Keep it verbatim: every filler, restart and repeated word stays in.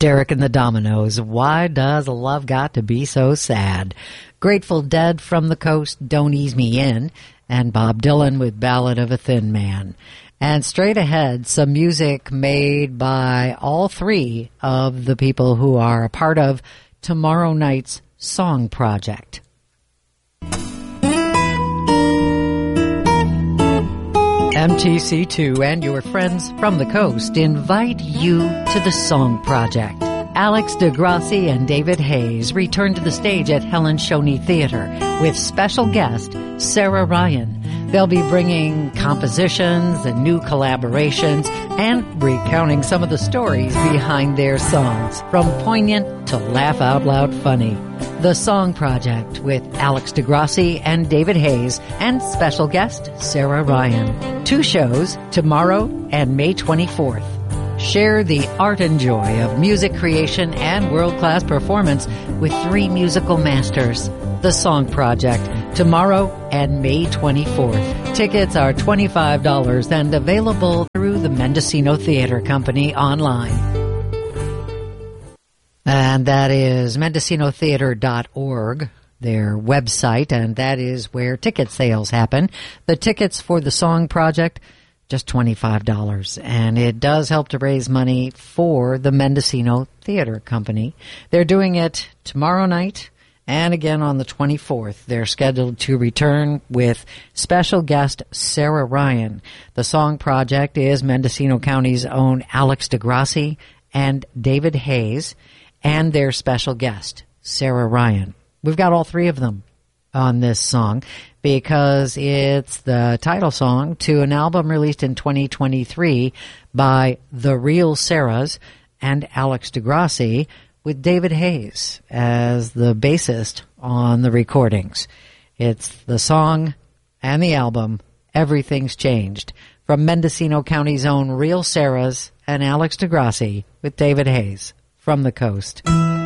Derek and the Dominoes, Why Does Love Got to Be So Sad? Grateful Dead, From the Coast, Don't Ease Me In, and Bob Dylan with Ballad of a Thin Man. And straight ahead, some music made by all three of the people who are a part of tomorrow night's Song Project. M T C two and your friends from the coast invite you to the Song Project. Alex DeGrassi and David Hayes return to the stage at Helen Shoney Theater with special guest Sarah Ryan. They'll be bringing compositions and new collaborations and recounting some of the stories behind their songs, from poignant to laugh-out-loud funny. The Song Project with Alex DeGrassi and David Hayes and special guest Sarah Ryan. Two shows, tomorrow and May twenty-fourth. Share the art and joy of music creation and world-class performance with three musical masters. The Song Project, tomorrow and May twenty-fourth. Tickets are twenty-five dollars and available through the Mendocino Theater Company online. And that is mendocino theater dot org, their website, and that is where ticket sales happen. The tickets for the Song Project, just twenty-five dollars, and it does help to raise money for the Mendocino Theater Company. They're doing it tomorrow night and again on the twenty-fourth. They're scheduled to return with special guest Sarah Ryan. The Song Project is Mendocino County's own Alex DeGrassi and David Hayes, and their special guest, Sarah Ryan. We've got all three of them on this song because it's the title song to an album released in twenty twenty-three by The Real Sarahs and Alex DeGrassi, with David Hayes as the bassist on the recordings. It's the song and the album, Everything's Changed, from Mendocino County's own Real Sarahs and Alex DeGrassi with David Hayes, From the Coast.